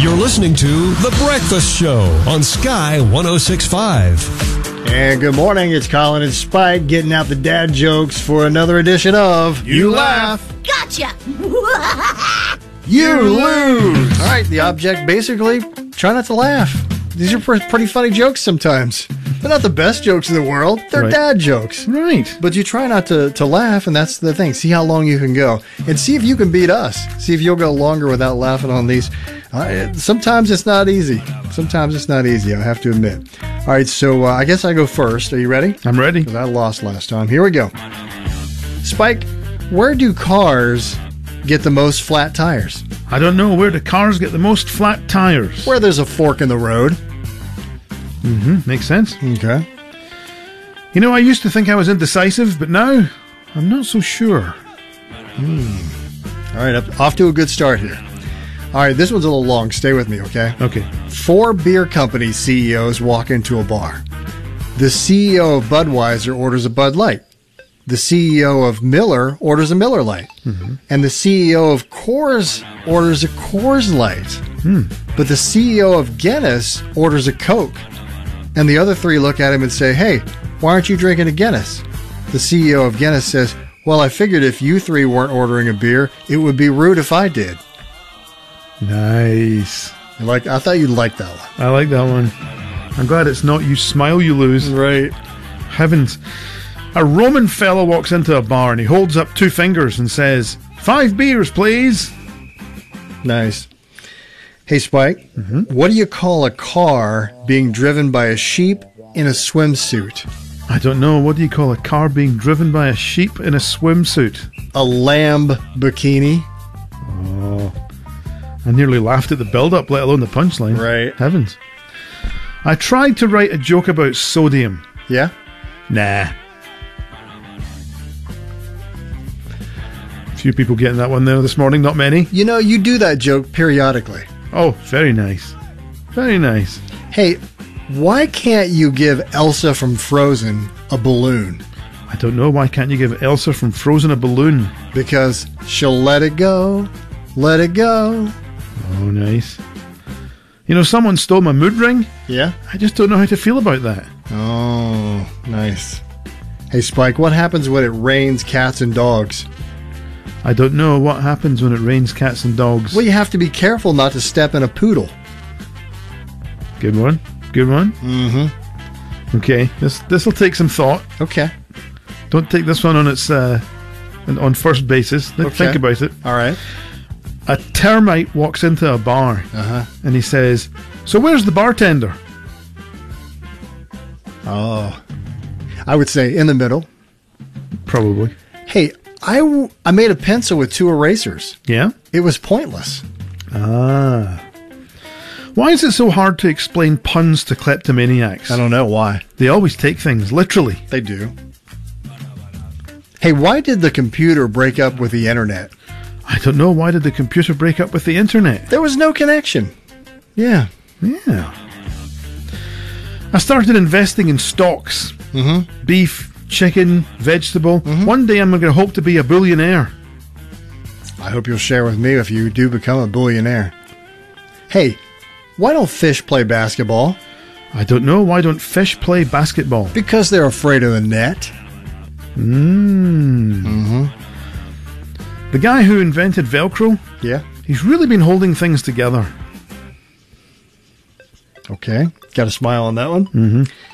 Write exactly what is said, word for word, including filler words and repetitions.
You're listening to The Breakfast Show on Sky one oh six point five. And good morning, it's Colin and Spike getting out the dad jokes for another edition of You Laugh. Gotcha! You Lose! All right, the object basically, try not to laugh. These are pre- pretty funny jokes sometimes. They're not the best jokes in the world. They're Right. dad jokes. Right. But you try not to, to laugh, and that's the thing. See how long you can go. And see if you can beat us. See if you'll go longer without laughing on these. Uh, sometimes it's not easy. Sometimes it's not easy, I have to admit. All right, so uh, I guess I go first. Are you ready? I'm ready. Because I lost last time. Here we go. Spike, where do cars get the most flat tires? I don't know. Where do cars get the most flat tires? Where there's a fork in the road. Mm-hmm. Makes sense. Okay. You know, I used to think I was indecisive, but now I'm not so sure. All right, up, off to a good start here. All right, this one's a little long. Stay with me, okay? Okay. Four beer company C E Os walk into a bar. The C E O of Budweiser orders a Bud Light. The C E O of Miller orders a Miller Lite. Mm-hmm. And the C E O of Coors orders a Coors Light. Hmm. But the C E O of Guinness orders a Coke. And the other three look at him and say, hey, why aren't you drinking a Guinness? The C E O of Guinness says, well, I figured if you three weren't ordering a beer, it would be rude if I did. Nice. You like, I thought you'd like that one. I like that one. I'm glad it's not you smile, you lose. Right. Heavens. A Roman fellow walks into a bar and he holds up two fingers and says, five beers, please. Nice. Hey, Spike, mm-hmm. What do you call a car being driven by a sheep in a swimsuit? I don't know. What do you call a car being driven by a sheep in a swimsuit? A lamb bikini. Oh. I nearly laughed at the build-up, let alone the punchline. Right. Heavens. I tried to write a joke about sodium. Yeah? Nah. Few people getting that one there this morning, not many. You know, you do that joke periodically. Oh, very nice. Very nice. Hey, why can't you give Elsa from Frozen a balloon? I don't know. Why can't you give Elsa from Frozen a balloon? Because she'll let it go. Let it go. Oh, nice. You know, someone stole my mood ring. Yeah? I just don't know how to feel about that. Oh, nice. Hey, Spike, what happens when it rains cats and dogs? I don't know what happens when it rains cats and dogs. Well, you have to be careful not to step in a poodle. Good one. Good one. Mm-hmm. Okay, this this will take some thought. Okay. Don't take this one on its uh, on first basis. Okay. Think about it. All right. A termite walks into a bar uh-huh. and he says, so where's the bartender? Oh. I would say in the middle. Probably. Hey, I, w- I made a pencil with two erasers. Yeah? It was pointless. Ah. Why is it so hard to explain puns to kleptomaniacs? I don't know why. They always take things literally. They do. Hey, why did the computer break up with the internet? I don't know. Why did the computer break up with the internet? There was no connection. Yeah. Yeah. I started investing in stocks. Mm-hmm. Beef, chicken, vegetable. Mm-hmm. One day I'm going to hope to be a billionaire. I hope you'll share with me if you do become a billionaire. Hey, why don't fish play basketball? I don't know. Why don't fish play basketball? Because they're afraid of the net. Mmm. Mm-hmm. The guy who invented Velcro, Yeah. he's really been holding things together. Okay. Got a smile on that one? Mm-hmm.